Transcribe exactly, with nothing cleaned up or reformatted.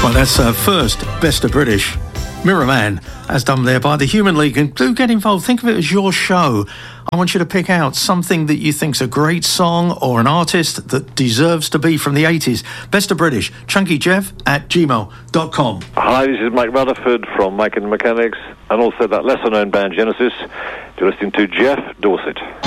Well, that's uh, first Best of British. Mirror Man, as done there by the Human League. And do get involved. Think of it as your show. I want you to pick out something that you think's a great song or an artist that deserves to be from the eighties. Best of British, chunkyjeff at gmail dot com. Hi, this is Mike Rutherford from Mike and the Mechanics, and also that lesser-known band Genesis. You're listening to Jeff Dorset.